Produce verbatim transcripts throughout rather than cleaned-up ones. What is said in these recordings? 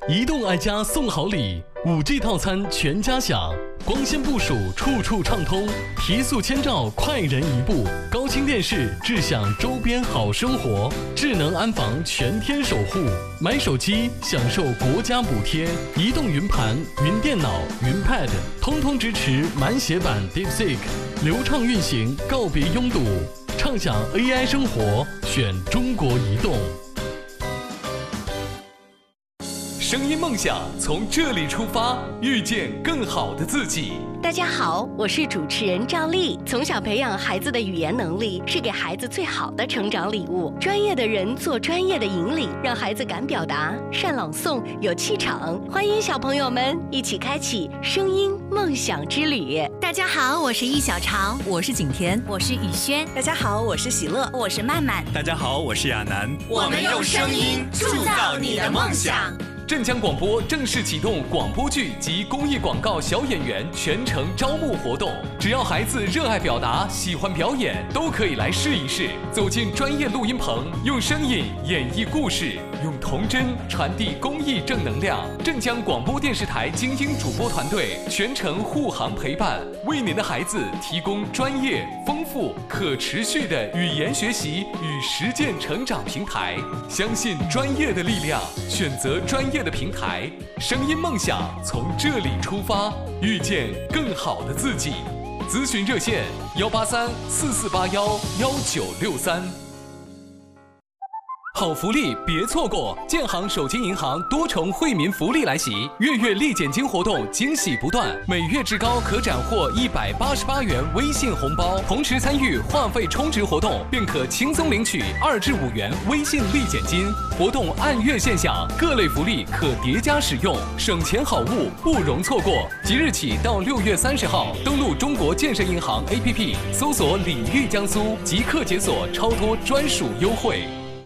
移动爱家送好礼， 五 G 套餐全家享，光纤部署处处畅通，提速千兆快人一步，高清电视智享周边好生活，智能安防全天守护，买手机享受国家补贴，移动云盘、云电脑、云 Pad 通通支持满血版 DeepSeek， 流畅运行，告别拥堵，畅享 A I 生活，选中国移动。声音梦想从这里出发，遇见更好的自己。 大家好，我是主持人赵丽。从小培养孩子的语言能力，是给孩子最好的成长礼物。专业的人做专业的引领，让孩子敢表达、善朗诵、有气场。欢迎小朋友们一起开启声音梦想之旅。 大家好，我是易小潮， 我是景甜， 我是雨轩。 大家好，我是喜乐， 我是曼曼。 大家好，我是亚楠。 我们用声音铸造你的梦想。 镇江广播正式启动广播剧及公益广告小演员全程招募活动，只要孩子热爱表达、喜欢表演，都可以来试一试。走进专业录音棚，用声音演绎故事，用童真传递公益正能量。镇江广播电视台精英主播团队全程护航陪伴，为您的孩子提供专业、丰富、可持续的语言学习与实践成长平台。相信专业的力量，选择专业的平台，声音梦想从这里出发，遇见更好的自己。咨询热线：幺八三四四八幺幺九六三。好福利别错过！建行手机银行多重惠民福利来袭，月月立减金活动惊喜不断，每月至高可斩获一百八十八元微信红包，同时参与话费充值活动，便可轻松领取二至五元微信立减金。活动按月现享，各类福利可叠加使用，省钱好物不容错过。即日起到六月三十号，登录中国建设银行 A P P， 搜索“礼遇江苏”，即刻解锁超多专属优惠。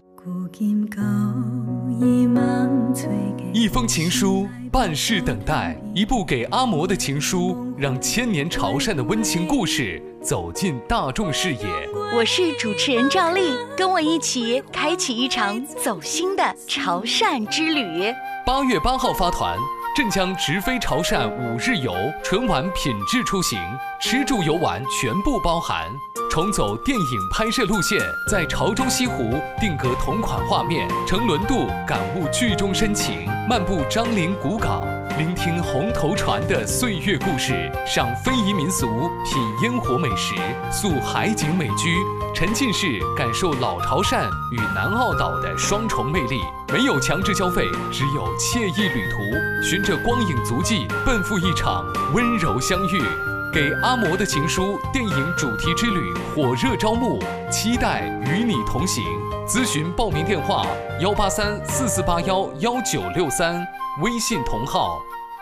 一封情书，半世等待，一部给阿嬷的情书，让千年潮汕的温情故事走进大众视野。 我是主持人赵丽，跟我一起开启一场走心的潮汕之旅。 八月八号发团，镇江直飞潮汕五日游，纯玩品质出行，吃住游玩全部包含。重走电影拍摄路线，在潮州西湖定格同款画面，乘轮渡感悟剧中深情，漫步樟林古港，聆听红头船的岁月故事，赏非遗民俗，品烟火美食，溯海景美居，沉浸式感受老潮汕与南澳岛的双重魅力。没有强制消费，只有惬意旅途，循着光影足迹，奔赴一场温柔相遇。给阿嬷的情书电影主题之旅火热招募，期待与你同行。咨询报名电话：幺八三四四八幺幺九六三，微信同号。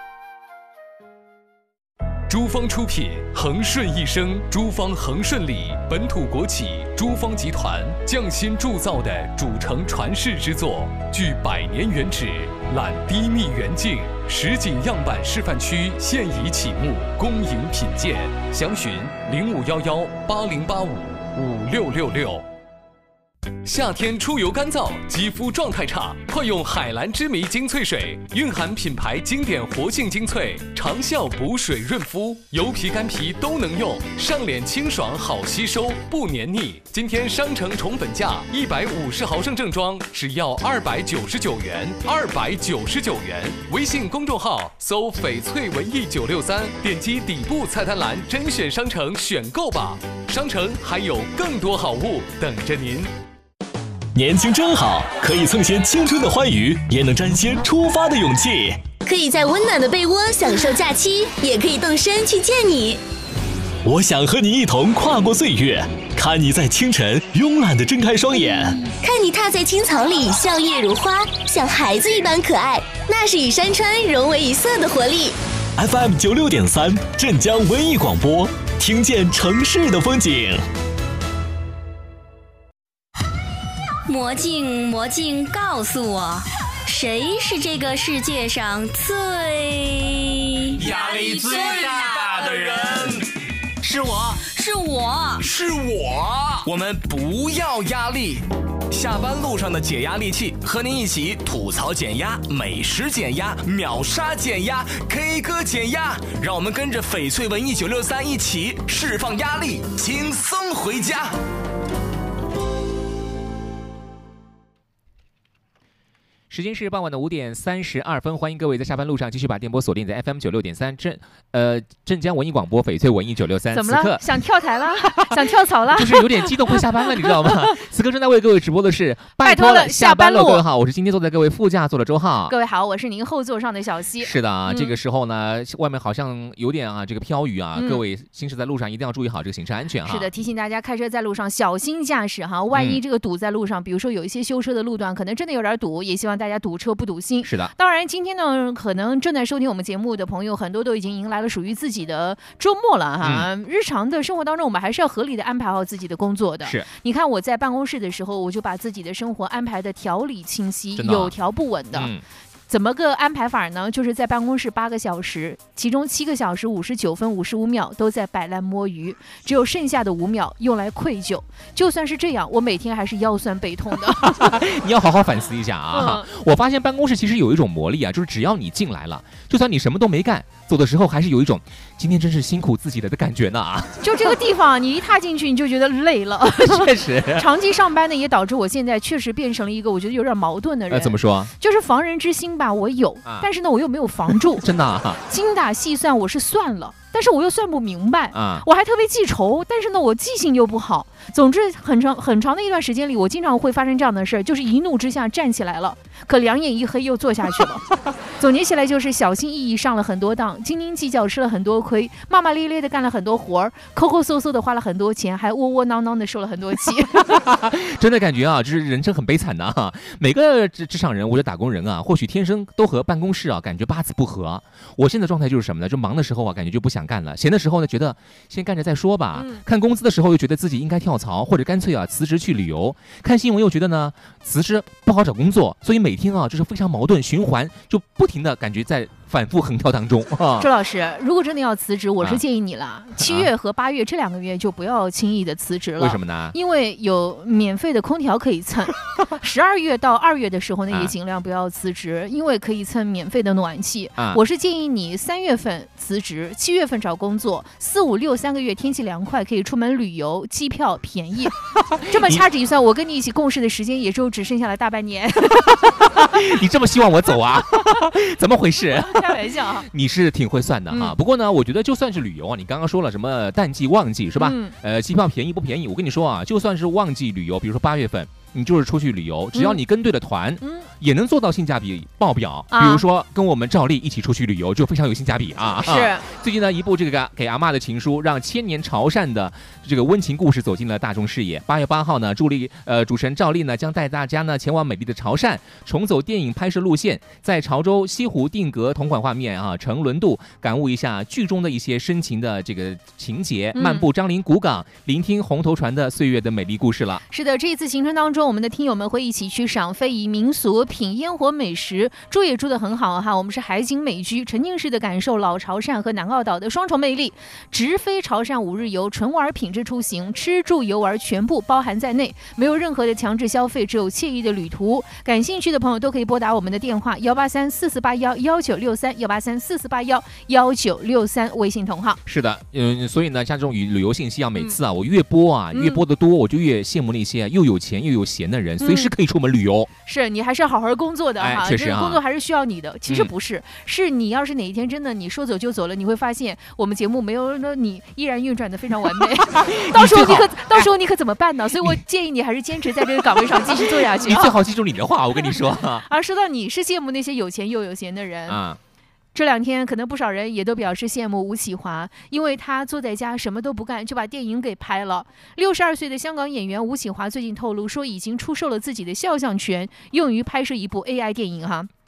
珠方出品，恒顺一生，珠方恒顺里本土国企珠方集团匠心铸造的主城传世之作，具百年原址，揽低密远近，实景样板示范区现已启幕，恭迎品鉴。详询零五幺幺八零八五五六六六。夏天出油干燥，肌肤状态差，快用海蓝之谜精粹水，蕴含品牌经典活性精粹，长效补水润肤，油皮干皮都能用，上脸清爽好吸收，不黏腻。今天商城宠粉价一百五十毫升正装只要二百九十九元，二百九十九元。微信公众号搜翡翠文艺九六三，点击底部菜单栏甄选商城选购吧。商城还有更多好物等着您。 年轻真好，可以蹭些青春的欢愉，也能沾些出发的勇气。 可以在温暖的被窝享受假期，也可以动身去见你。 我想和你一同跨过岁月，看你在清晨慵懒地睁开双眼， 看你踏在青草里笑靥如花，像孩子一般可爱，那是与山川融为一色的活力。 F M 九六点三，镇江文艺广播，听见城市的风景。 魔镜魔镜告诉我，谁是这个世界上最压力最大的人？ 是我， 是我， 是我。我们不要压力， 下班路上的解压利器，和您一起吐槽减压、美食减压、秒杀减压、K 歌减压，让我们跟着翡翠文艺九六三一起释放压力，轻松回家。 时间是傍晚的五点三十二分，欢迎各位在下班路上继续把电波锁定在 F M 九六点三镇呃镇江文艺广播翡翠文艺九六三。 怎么了？想跳台了？想跳槽了？ 就是有点激动，快下班了，你知道吗？此刻正在为各位直播的是拜托了下班路。各位好，我是今天坐在各位副驾座的周浩。 各位好，我是您后座上的小溪。 是的啊， 嗯、 这个时候呢，外面好像有点啊这个飘雨啊，嗯、各位行驶在路上一定要注意好这个行车安全哈。 是的，提醒大家开车在路上小心驾驶哈，万一这个堵在路上，嗯、比如说有一些修车的路段，可能真的有点堵，也希望大家堵车不堵。 是的， 当然今天呢，可能正在收听我们节目的朋友，很多都已经迎来了属于自己的周末了哈。嗯、日常的生活当中，我们还是要合理的安排好自己的工作的。 是， 你看我在办公室的时候，我就把自己的生活安排的条理清晰，有条不紊的。嗯怎么个安排法呢？就是在办公室八个小时，其中七个小时五十九分五十五秒都在摆烂摸鱼，只有剩下的五秒用来愧疚。就算是这样，我每天还是腰酸背痛的。 你要好好反思一下啊！嗯、我发现办公室其实有一种魔力啊，就是只要你进来了，就算你什么都没干，走的时候还是有一种今天真是辛苦自己了的感觉呢啊！ 就这个地方，你一踏进去你就觉得累了。 确实， 长期上班呢，也导致我现在确实变成了一个我觉得有点矛盾的人。 呃，怎么说？ 就是防人之心吧。我有，啊、但是呢，我又没有防住。 真的、啊， 精打细算我是算了，但是我又算不明白。啊、我还特别记仇，但是呢，我记性又不好。总之，很长很长的一段时间里，我经常会发生这样的事儿，就是一怒之下站起来了，可两眼一黑又坐下去了。总结起来就是小心翼翼上了很多当，斤斤计较吃了很多亏，骂骂咧咧的干了很多活儿，抠抠搜搜的花了很多钱，还窝窝囊囊的受了很多气。 真的感觉啊，就是人生很悲惨的啊。每个职职场人或者打工人啊，或许天生都和办公室啊感觉八字不合。我现在状态就是什么呢？就忙的时候啊，感觉就不想干了；闲的时候呢，觉得先干着再说吧。嗯、看工资的时候又觉得自己应该跳槽，或者干脆啊辞职去旅游。看新闻又觉得呢辞职不好找工作，所以每天啊就是非常矛盾循环，就不停的感觉在反复横跳当中。啊、 周老师，如果真的要辞职，我是建议你了，啊、七月和八月这两个月就不要轻易的辞职了。 为什么呢？ 因为有免费的空调可以蹭。十二月到二月的时候呢，也尽量不要辞职，因为可以蹭免费的暖气。啊、我是建议你三月份辞职，七月份找工作，四五六三个月天气凉快，可以出门旅游，机票便宜。这么掐指一算，我跟你一起共事的时间也就只剩下了大半年。 你这么希望我走啊？怎么回事？ 开玩笑啊！ 你是挺会算的哈。嗯、不过呢，我觉得就算是旅游啊，你刚刚说了什么淡季旺季是吧？嗯、呃，机票便宜不便宜？我跟你说啊，就算是旺季旅游，比如说八月份。你就是出去旅游，只要你跟对了团，嗯、也能做到性价比爆表。啊、比如说跟我们赵丽一起出去旅游，就非常有性价比啊！ 是。 啊、最近呢，一部这个给阿嬷的情书，让千年潮汕的这个温情故事走进了大众视野。八月八号呢，助力呃主持人赵丽呢将带大家呢前往美丽的潮汕，重走电影拍摄路线，在潮州西湖定格同款画面啊，乘轮渡感悟一下剧中的一些深情的这个情节，嗯、漫步樟林古港，聆听红头船的岁月的美丽故事了。 是的，这一次行程当中，我们的听友们会一起去赏非遗民俗，品烟火美食，住也住得很好哈。我们是海景美居，沉浸式的感受老潮汕和南澳岛的双重魅力。直飞潮汕五日游，纯玩品质出行，吃住游玩全部包含在内，没有任何的强制消费，只有惬意的旅途。感兴趣的朋友都可以拨打我们的电话幺八三四四八幺幺九六三幺八三四四八幺幺九六三微信同号。 是的，嗯，所以呢，像这种旅游信息啊，每次啊，我越播啊，越播得多，我就越羡慕那些又有钱又有闲的人。随时可以出门旅游， 嗯、是你还是要好好工作的哈， 哎、确实啊， 工作还是需要你的。其实不是，嗯、是你要是哪一天真的你说走就走了，你会发现我们节目没有了你依然运转的非常完美。到时候你可到时候你可怎么办呢？所以我建议你还是坚持在这个岗位上继续做下去。 你最好记住你的话，我跟你说。 而说到你是羡慕那些有钱又有闲的人啊。这两天可能不少人也都表示羡慕吴启华，因为他坐在家什么都不干就把电影给拍了。六十二岁的香港演员吴启华最近透露说，已经出售了自己的肖像权，用于拍摄一部 A I 电影哈。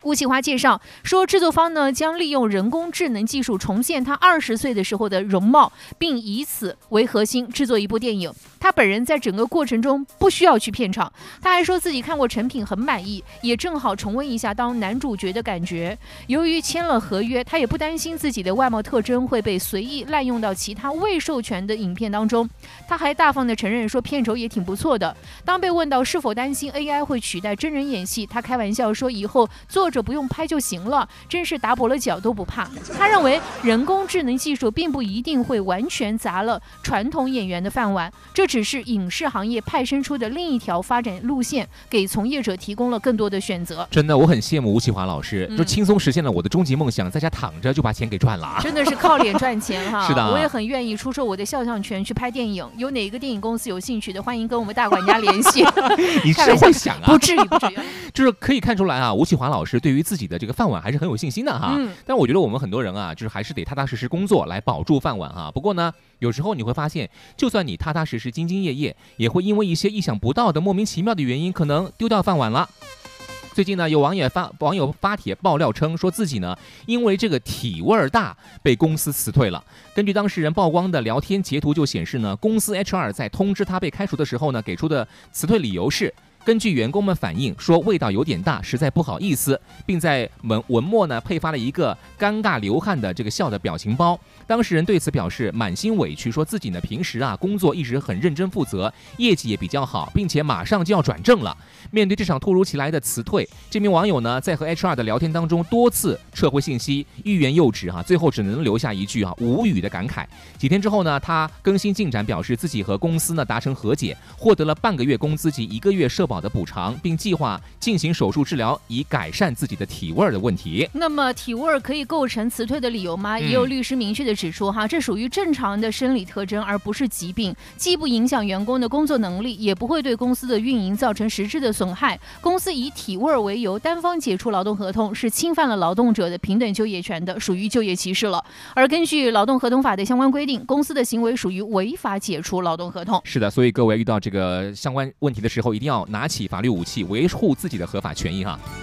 吴启华介绍说，制作方呢将利用人工智能技术重现他二十岁的时候的容貌，并以此为核心制作一部电影。他本人在整个过程中不需要去片场，他还说自己看过成品很满意，也正好重温一下当男主角的感觉。由于签了合约，他也不担心自己的外貌特征会被随意滥用到其他未授权的影片当中。他还大方地承认说片酬也挺不错的。当被问到是否担心 A I 会取代真人演戏，他开玩笑说以后作者不用拍就行了，真是打跛了脚都不怕。他认为人工智能技术并不一定会完全砸了传统演员的饭碗，这只是影视行业派生出的另一条发展路线，给从业者提供了更多的选择。 真的，我很羡慕吴启华老师， 嗯、 就轻松实现了我的终极梦想，在家躺着就把钱给赚了。 真的是靠脸赚钱哈！ 是的， 我也很愿意出售我的肖像权去拍电影。有哪个电影公司有兴趣的，欢迎跟我们大管家联系。 你是会想啊？ 不至于，不至于。 就是可以看出来啊，吴启华老师对于自己的这个饭碗还是很有信心的哈。 嗯。 但我觉得我们很多人啊，就是还是得踏踏实实工作来保住饭碗哈。不过呢，有时候你会发现，就算你踏踏实实、兢兢业业，也会因为一些意想不到的莫名其妙的原因，可能丢掉饭碗了。最近呢，有网友发网友发帖爆料称，说自己呢因为这个体味儿大被公司辞退了。根据当事人曝光的聊天截图就显示呢，公司 H R 在通知他被开除的时候呢，给出的辞退理由是，根据员工们反映说味道有点大，实在不好意思，并在文文末呢配发了一个尴尬流汗的这个笑的表情包。当事人对此表示满心委屈，说自己呢平时啊工作一直很认真负责，业绩也比较好，并且马上就要转正了。面对这场突如其来的辞退，这名网友呢在和 H R 的聊天当中多次撤回信息，欲言又止哈、啊，最后只能留下一句啊无语的感慨。几天之后呢，他更新进展，表示自己和公司呢达成和解，获得了半个月工资及一个月社保的补偿，并计划进行手术治疗，以改善自己的体味的问题。 那么体味可以构成辞退的理由吗？也有律师明确的指出哈，这属于正常的生理特征，而不是疾病，既不影响员工的工作能力，也不会对公司的运营造成实质的损害。公司以体味为由单方解除劳动合同，是侵犯了劳动者的平等就业权的，属于就业歧视了。而根据劳动合同法的相关规定，公司的行为属于违法解除劳动合同。 是的，所以各位遇到这个相关问题的时候，一定要拿起法律武器，维护自己的合法权益哈。